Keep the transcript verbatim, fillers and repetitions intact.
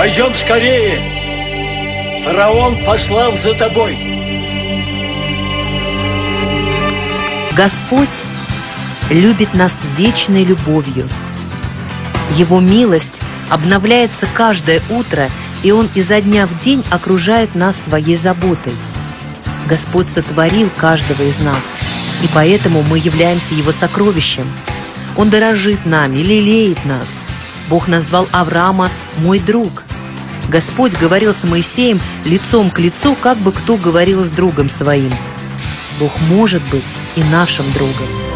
Пойдем скорее. Фараон послал за тобой. Господь любит нас вечной любовью. Его милость обновляется каждое утро, и Он изо дня в день окружает нас своей заботой. Господь сотворил каждого из нас, и поэтому мы являемся Его сокровищем. Он дорожит нами, лелеет нас. Бог назвал Авраама «мой друг». Господь говорил с Моисеем лицом к лицу, как бы кто говорил с другом своим. Бог может быть и нашим другом.